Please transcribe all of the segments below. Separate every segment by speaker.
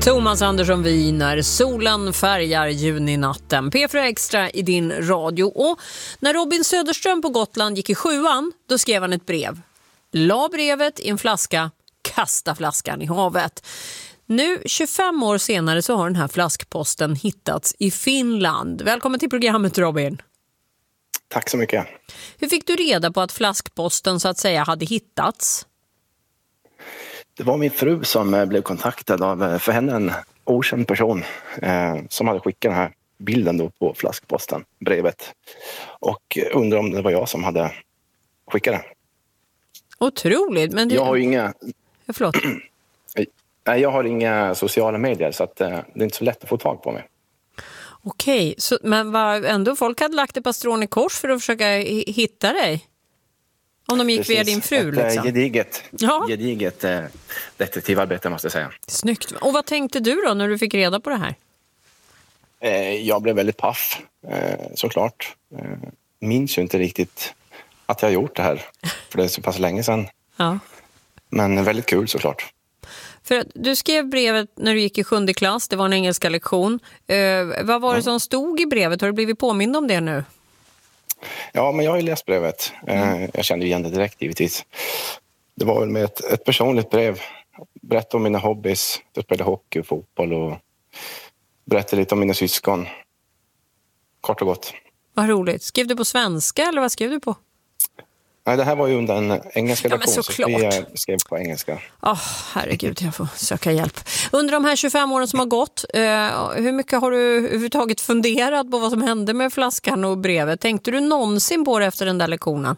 Speaker 1: Thomas Andersson Wiener, solen färgar juninatten. P4 Extra i din radio. Och när Robin Söderström på Gotland gick i 7:an, då skrev han ett brev. La brevet i en flaska, kasta flaskan i havet. Nu, 25 år senare, så har den här flaskposten hittats i Finland. Välkommen till programmet, Robin.
Speaker 2: Tack så mycket.
Speaker 1: Hur fick du reda på att flaskposten så att säga hade hittats?
Speaker 2: Det var min fru som blev kontaktad av, för henne, en okänd person som hade skickat den här bilden då på flaskposten, brevet. Och undrar om det var jag som hade skickat det.
Speaker 1: Otroligt, men du...
Speaker 2: Jag har ju inga...
Speaker 1: Förlåt.
Speaker 2: Jag har inga sociala medier, så att det är inte så lätt att få tag på mig.
Speaker 1: Okej, men vad ändå folk hade lagt ett par strån i kors för att försöka hitta dig? Om de gick via din fru liksom.
Speaker 2: Gediget detektivarbete, måste jag säga.
Speaker 1: Snyggt. Och vad tänkte du då när du fick reda på det här?
Speaker 2: Jag blev väldigt paff, såklart. Minns ju inte riktigt att jag gjort det här, för det är så pass länge sedan.
Speaker 1: Ja.
Speaker 2: Men väldigt kul, såklart.
Speaker 1: För att du skrev brevet när du gick i 7:e klass, det var en engelska lektion. Vad var det som stod i brevet? Har du blivit påmind om det nu?
Speaker 2: Ja, men jag har ju läst brevet. Jag kände igen det direkt, givetvis. Det var väl med ett personligt brev. Berätta om mina hobbys. Jag spelade hockey och fotboll och berättade lite om mina syskon. Kort och gott.
Speaker 1: Vad roligt. Skrev du på svenska eller vad skrev du på?
Speaker 2: Nej, det här var ju under en engelska lektion,
Speaker 1: så
Speaker 2: vi skrev på engelska.
Speaker 1: Herregud, jag får söka hjälp. Under de här 25 åren som har gått, hur mycket har du överhuvudtaget funderat på vad som hände med flaskan och brevet? Tänkte du någonsin på det efter den där lektionen?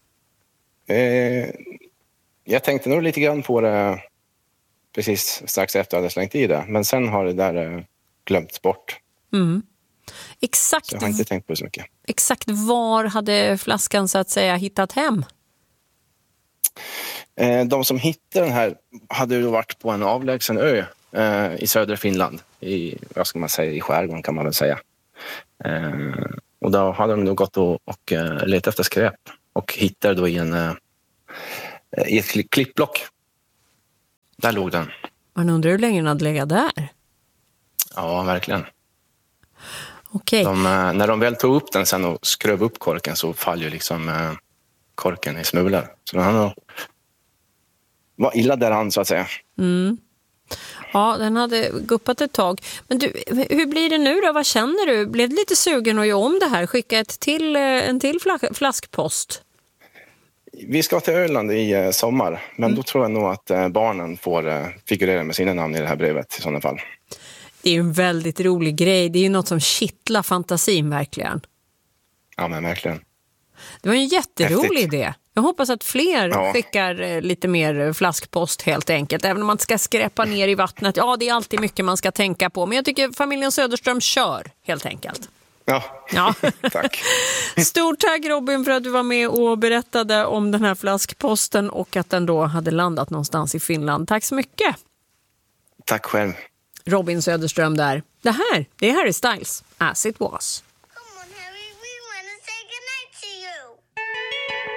Speaker 2: Jag tänkte nog lite grann på det precis strax efter jag hade slängt i det. Men sen har det där glömts bort.
Speaker 1: Mm. Exakt,
Speaker 2: så jag har inte tänkt på det så mycket.
Speaker 1: Exakt var hade flaskan så att säga hittat hem?
Speaker 2: De som hittade den här hade ju varit på en avlägsen ö i södra Finland. Vad ska man säga, i skärgården kan man väl säga. Och då hade de nog gått och letat efter skräp. Och hittade då i ett klippblock. Där låg den.
Speaker 1: Man undrar hur länge den hade legat där.
Speaker 2: Ja, verkligen.
Speaker 1: Okej.
Speaker 2: När de väl tog upp den sen och skröv upp korken, så faller ju liksom korken i smulor. Så den var illa däran, så att säga.
Speaker 1: Mm. Ja, den hade guppat ett tag. Men du, hur blir det nu då? Vad känner du? Blev du lite sugen att göra om det här? Skicka en till flaskpost?
Speaker 2: Vi ska till Öland i sommar. Men då tror jag nog att barnen får figurera med sina namn i det här brevet i sådana fall.
Speaker 1: Det är ju en väldigt rolig grej. Det är ju något som kittlar fantasin verkligen.
Speaker 2: Ja, men verkligen.
Speaker 1: Det var en jätterolig
Speaker 2: Häftigt.
Speaker 1: idé. Jag hoppas att fler skickar lite mer flaskpost helt enkelt. Även om man ska skräpa ner i vattnet. Ja, det är alltid mycket man ska tänka på. Men jag tycker familjen Söderström kör helt enkelt.
Speaker 2: Ja. Tack.
Speaker 1: Stort tack Robin för att du var med och berättade om den här flaskposten och att den då hade landat någonstans i Finland. Tack så mycket.
Speaker 2: Tack själv.
Speaker 1: Robin Söderström där. Det är Harry Styles, As It Was.